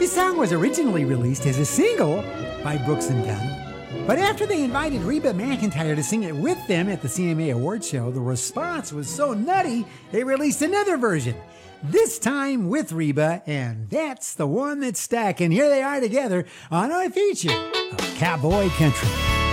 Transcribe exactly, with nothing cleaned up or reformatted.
This song was originally released as a single by Brooks and Dunn, but after they invited Reba McEntire to sing it with them at the C M A Awards show, the response was so nutty, they released another version. This time with Reba, and that's the one that's stuck. And here they are together on our feature of Cowboy Country.